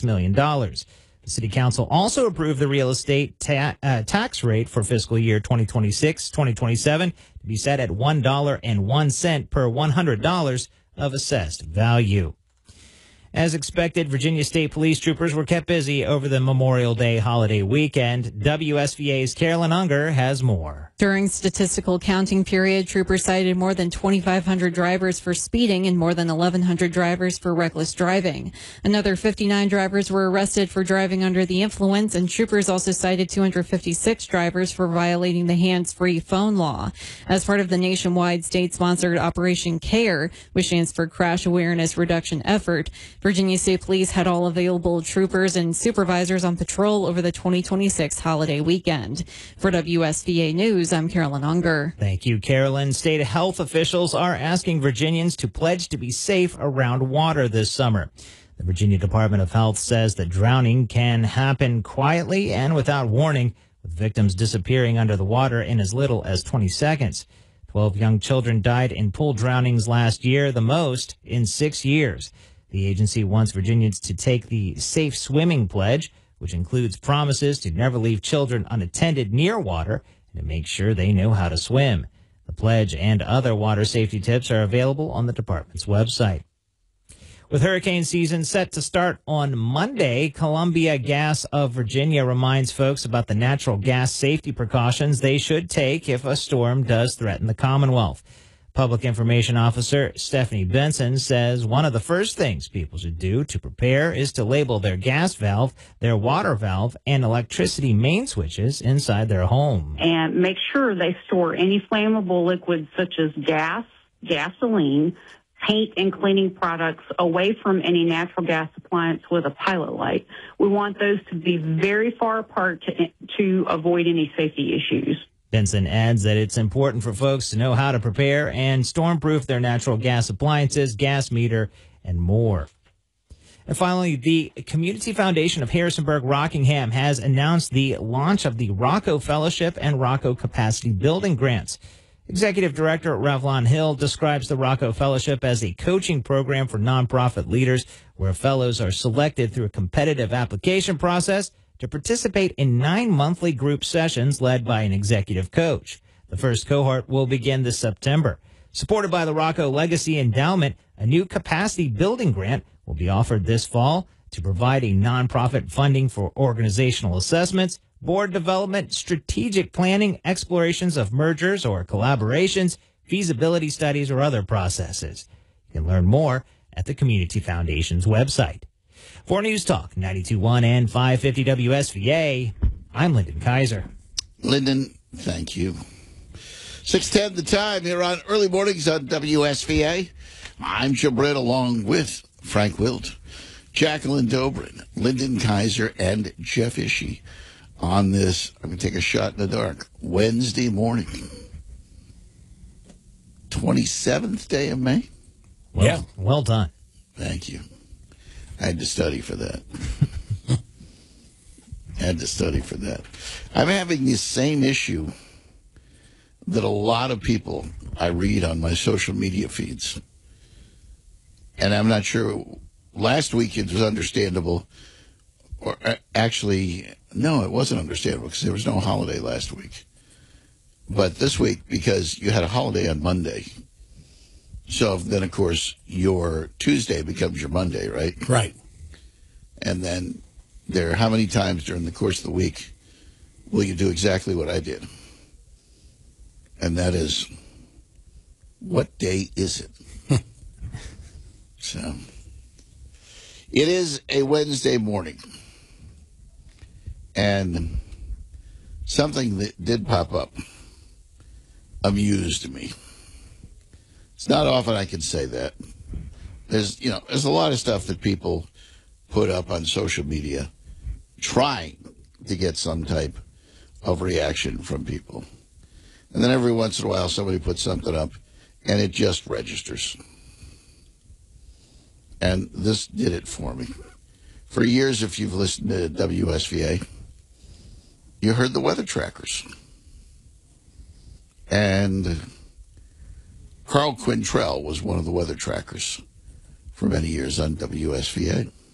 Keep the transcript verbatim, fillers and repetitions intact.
million dollars. The City Council also approved the real estate ta- uh, tax rate for fiscal year twenty twenty-six twenty twenty-seven to be set at one dollar and one cent per one hundred dollars of assessed value. As expected, Virginia State Police troopers were kept busy over the Memorial Day holiday weekend. W S V A's Carolyn Unger has more. During statistical counting period, troopers cited more than twenty-five hundred drivers for speeding and more than eleven hundred drivers for reckless driving. Another fifty-nine drivers were arrested for driving under the influence, and troopers also cited two hundred fifty-six drivers for violating the hands-free phone law. As part of the nationwide state-sponsored Operation CARE, which stands for Crash Awareness Reduction Effort, Virginia State Police had all available troopers and supervisors on patrol over the twenty twenty-six holiday weekend. For W S V A News, I'm Carolyn Unger. Thank you, Carolyn. State health officials are asking Virginians to pledge to be safe around water this summer. The Virginia Department of Health says that drowning can happen quietly and without warning, with victims disappearing under the water in as little as twenty seconds. Twelve young children died in pool drownings last year, the most in six years. The agency wants Virginians to take the Safe Swimming Pledge, which includes promises to never leave children unattended near water and to make sure they know how to swim. The pledge and other water safety tips are available on the department's website. With hurricane season set to start on Monday, Columbia Gas of Virginia reminds folks about the natural gas safety precautions they should take if a storm does threaten the Commonwealth. Public Information Officer Stephanie Benson says one of the first things people should do to prepare is to label their gas valve, their water valve, and electricity main switches inside their home. And make sure they store any flammable liquids such as gas, gasoline, paint and cleaning products away from any natural gas appliance with a pilot light. We want those to be very far apart to, to avoid any safety issues. Benson adds that it's important for folks to know how to prepare and stormproof their natural gas appliances, gas meter, and more. And finally, the Community Foundation of Harrisonburg-Rockingham has announced the launch of the Rocco Fellowship and Rocco Capacity Building Grants. Executive Director Revlon Hill describes the Rocco Fellowship as a coaching program for nonprofit leaders where fellows are selected through a competitive application process to participate in nine monthly group sessions led by an executive coach. The first cohort will begin this September. Supported by the Rocco Legacy Endowment, a new capacity building grant will be offered this fall to provide a nonprofit funding for organizational assessments, board development, strategic planning, explorations of mergers or collaborations, feasibility studies, or other processes. You can learn more at the Community Foundation's website. For News Talk ninety-two point one and five fifty W S V A, I'm Lyndon Kaiser. Lyndon, thank you. six ten the time here on Early Mornings on W S V A. I'm Jim Britt along with Frank Wilt, Jacqueline Dobrin, Lyndon Kaiser, and Jeff Ishii on this, I'm going to take a shot in the dark, Wednesday morning. twenty-seventh day of May? Well, Yeah. Well done. Thank you. I had to study for that. had to study for that. I'm having the same issue that a lot of people I read on my social media feeds. And I'm not sure. Last week it was understandable. Or actually, no, it wasn't understandable because there was no holiday last week. But this week, because you had a holiday on Monday. So then, of course, your Tuesday becomes your Monday, right? Right. And then there, how many times during the course of the week will you do exactly what I did? And that is, what day is it? So, it is a Wednesday morning. And something that did pop up amused me. It's not often I can say that. There's, you know, there's a lot of stuff that people put up on social media trying to get some type of reaction from people. And then every once in a while somebody puts something up and it just registers. And this did it for me. For years, if you've listened to W S V A, you heard the weather trackers. And Carl Quintrell was one of the weather trackers for many years on W S V A.